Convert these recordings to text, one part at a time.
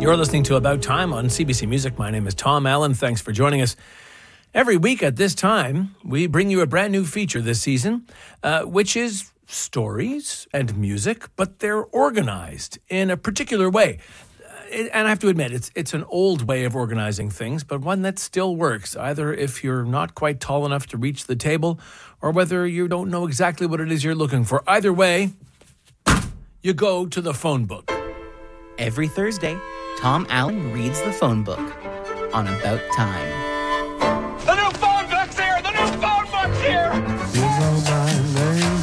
You're listening to About Time on CBC Music. My name is Tom Allen. Thanks for joining us. Every week at this time, we bring you a brand new feature this season, which is stories and music, but they're organized in a particular way. And I have to admit, it's an old way of organizing things, but one that still works, either if you're not quite tall enough to reach the table or whether you don't know exactly what it is you're looking for. Either way, you go to the phone book. Every Thursday, Tom Allen reads the phone book on About Time. The new phone book's here! The new phone book's here! You know my name,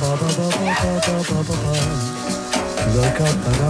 Look up the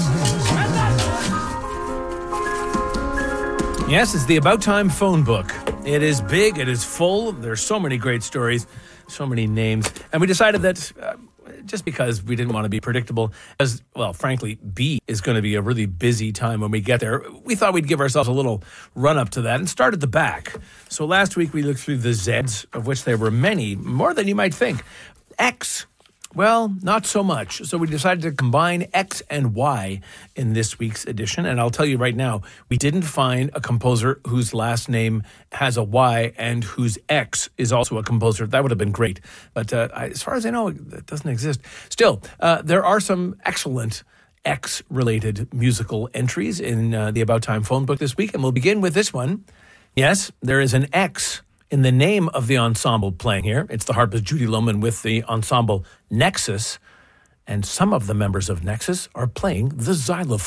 number. Yes, it's the About Time phone book. It is big, it is full, there's so many great stories, so many names, and we decided that just because we didn't want to be predictable, as, well, frankly, B is going to be a really busy time when we get there, we thought we'd give ourselves a little run-up to that and start at the back. So last week we looked through the Zs, of which there were many, more than you might think. X, well, not so much. So we decided to combine X and Y in this week's edition. And I'll tell you right now, we didn't find a composer whose last name has a Y and whose X is also a composer. That would have been great. But as far as I know, it doesn't exist. Still, there are some excellent X-related musical entries in the About Time phone book this week. And we'll begin with this one. Yes, there is an X in the name of the ensemble playing here. It's the harpist Judy Lohman with the ensemble Nexus. And some of the members of Nexus are playing the xylophone.